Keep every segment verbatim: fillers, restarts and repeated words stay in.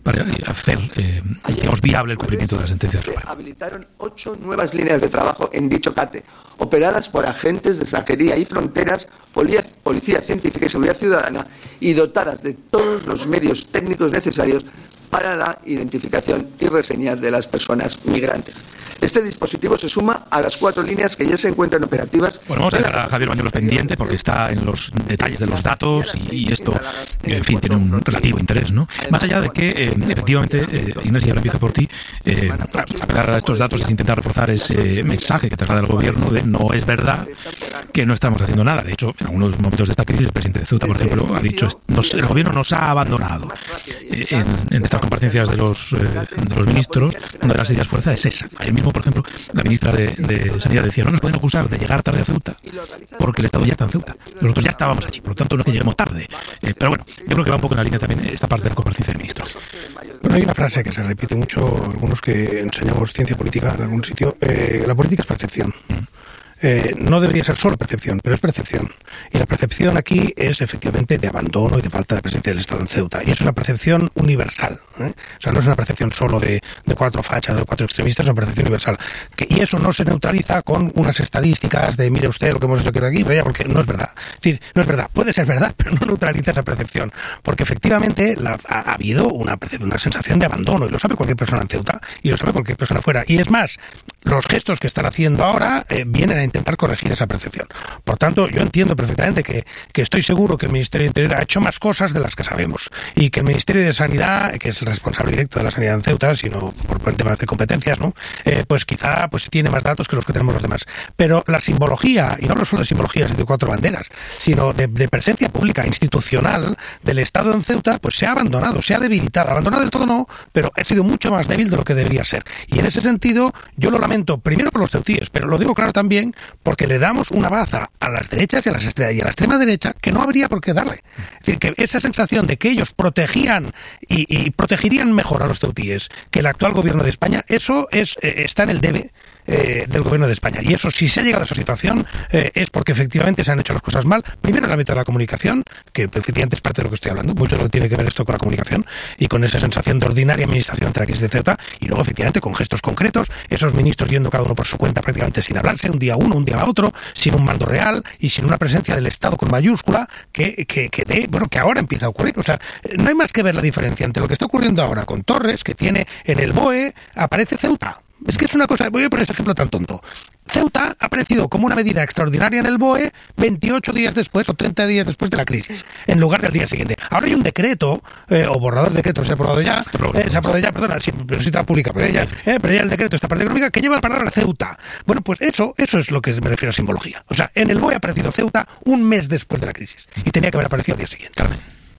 para hacer, eh, digamos, viable el cumplimiento de la sentencia del Supremo. Habilitaron ocho nuevas líneas de trabajo en dicho CATE, operadas por agentes de extranjería y fronteras, policía, policía científica y seguridad ciudadana, y dotadas de todos los medios técnicos necesarios para la identificación y reseña de las personas migrantes. Este dispositivo se suma a las cuatro líneas que ya se encuentran operativas. Bueno, vamos a dejar a Javier Bañuelos pendiente porque está en los detalles de los datos y, y esto, en fin, tiene un relativo interés, ¿no? Más allá de que, eh, efectivamente, eh, Inés, y ahora empiezo por ti, eh, apelar a estos datos es intentar reforzar ese mensaje que traslada el gobierno de no es verdad que no estamos haciendo nada. De hecho, en algunos momentos de esta crisis, el presidente de Ceuta, por ejemplo, ha dicho nos, el gobierno nos ha abandonado. Eh, en, en estas comparecencias de los, eh, de los ministros, una de las ideas fuerza es esa. Ayer mismo, por ejemplo, la ministra de, de Sanidad decía, no nos pueden acusar de llegar tarde a Ceuta porque el Estado ya está en Ceuta. Nosotros ya estábamos allí, por lo tanto no es que lleguemos tarde. Eh, pero bueno, yo creo que va un poco en la línea también esta parte de la comparecencia del ministro. Bueno, hay una frase que se repite mucho, algunos que enseñamos ciencia política en algún sitio, eh, la política es percepción. Mm. Eh, no debería ser solo percepción, pero es percepción. Y la percepción aquí es efectivamente de abandono y de falta de presencia del Estado en Ceuta. Y es una percepción universal, ¿eh? O sea, no es una percepción solo de, de cuatro fachas, de cuatro extremistas, es una percepción universal. Que, y eso no se neutraliza con unas estadísticas de mire usted lo que hemos hecho aquí, porque no es verdad. Es decir, no es verdad. Puede ser verdad, pero no neutraliza esa percepción. Porque efectivamente la, ha, ha habido una, una sensación de abandono. Y lo sabe cualquier persona en Ceuta y lo sabe cualquier persona fuera. Y es más, los gestos que están haciendo ahora eh, vienen a intentar corregir esa percepción. Por tanto, yo entiendo perfectamente que, que estoy seguro que el Ministerio de Interior ha hecho más cosas de las que sabemos y que el Ministerio de Sanidad, que es el responsable directo de la sanidad en Ceuta, sino por, por temas de competencias, ¿no? Eh, pues quizá pues tiene más datos que los que tenemos los demás. Pero la simbología, y no solo de simbologías de cuatro banderas, sino de, de presencia pública, institucional del Estado en Ceuta, pues se ha abandonado, se ha debilitado. Abandonado del todo no, pero ha sido mucho más débil de lo que debería ser. Y en ese sentido, yo lo lamento primero por los ceutíes, pero lo digo claro también porque le damos una baza a las derechas y a, las y a la extrema derecha que no habría por qué darle. Es decir, que esa sensación de que ellos protegían y, y protegerían mejor a los ceutíes que el actual gobierno de España, eso es eh, está en el debe Eh, del gobierno de España. Y eso, si se ha llegado a esa situación, eh, es porque efectivamente se han hecho las cosas mal. Primero en el ámbito de la comunicación, que efectivamente es parte de lo que estoy hablando, mucho de lo que tiene que ver esto con la comunicación y con esa sensación de ordinaria administración ante la crisis de Ceuta, y luego efectivamente con gestos concretos, esos ministros yendo cada uno por su cuenta prácticamente sin hablarse, un día uno, un día otro, sin un mando real y sin una presencia del Estado con mayúscula que, que, que de, bueno, que ahora empieza a ocurrir. O sea, no hay más que ver la diferencia entre lo que está ocurriendo ahora con Torres, que tiene en el B O E, aparece Ceuta. Es que es una cosa, voy a poner ese ejemplo tan tonto. Ceuta ha aparecido como una medida extraordinaria en el B O E veintiocho días después o treinta días después de la crisis, en lugar del día siguiente. Ahora hay un decreto, eh, o borrador de decreto, se ha aprobado ya, eh, se ha aprobado ya, perdona, sí, pero sí está pública, pero ya, eh, pero ya el decreto, esta parte económica, que lleva la palabra Ceuta. Bueno, pues eso, eso es lo que me refiero a simbología. O sea, en el B O E ha aparecido Ceuta un mes después de la crisis, y tenía que haber aparecido al día siguiente. Carmen.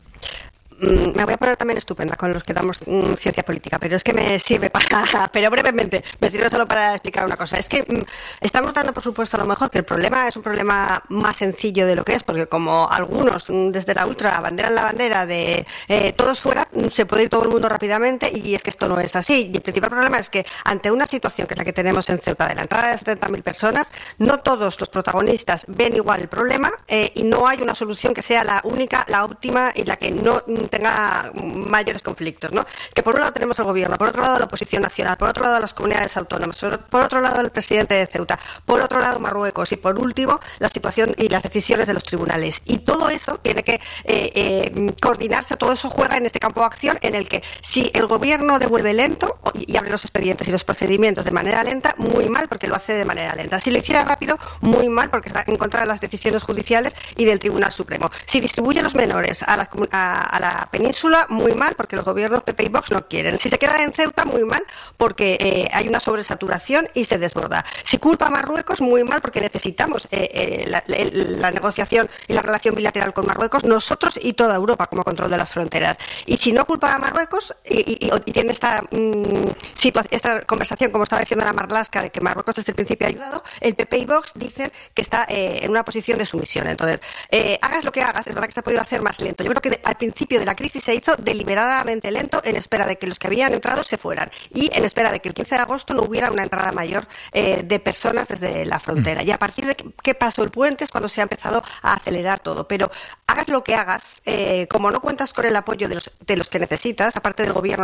Me voy a poner también estupenda con los que damos mm, ciencia política, pero es que me sirve para, pero brevemente, me sirve solo para explicar una cosa. Es que mm, estamos dando por supuesto a lo mejor que el problema es un problema más sencillo de lo que es, porque como algunos mm, desde la ultra abanderan la bandera de eh, todos fuera, mm, se puede ir todo el mundo rápidamente, y es que esto no es así. Y el principal problema es que ante una situación que es la que tenemos en Ceuta, de la entrada de setenta mil personas, no todos los protagonistas ven igual el problema eh, y no hay una solución que sea la única, la óptima y la que no tenga mayores conflictos, ¿no? Que por un lado tenemos el gobierno, por otro lado la oposición nacional, por otro lado las comunidades autónomas, por otro lado el presidente de Ceuta, por otro lado Marruecos y por último la situación y las decisiones de los tribunales. Y todo eso tiene que eh, eh, coordinarse, todo eso juega en este campo de acción en el que si el gobierno devuelve lento y abre los expedientes y los procedimientos de manera lenta, muy mal porque lo hace de manera lenta. Si lo hiciera rápido, muy mal porque está en contra de las decisiones judiciales y del Tribunal Supremo. Si distribuye los menores a la, a, a la península, muy mal porque los gobiernos P P y Vox no quieren. Si se queda en Ceuta, muy mal porque eh, hay una sobresaturación y se desborda. Si culpa a Marruecos, muy mal porque necesitamos eh, eh, la, la negociación y la relación bilateral con Marruecos, nosotros y toda Europa como control de las fronteras. Y si no culpa a Marruecos y, y, y tiene esta, mmm, situa- esta conversación, como estaba diciendo la Marlaska, de que Marruecos desde el principio ha ayudado, el P P y Vox dicen que está eh, en una posición de sumisión. Entonces, eh, hagas lo que hagas, es verdad que se ha podido hacer más lento. Yo creo que de, al principio de la crisis se hizo deliberadamente lento en espera de que los que habían entrado se fueran y en espera de que el quince de agosto no hubiera una entrada mayor eh, de personas desde la frontera. Mm. Y a partir de que pasó el puente es cuando se ha empezado a acelerar todo. Pero hagas lo que hagas, eh, como no cuentas con el apoyo de los, de los que necesitas, aparte del gobierno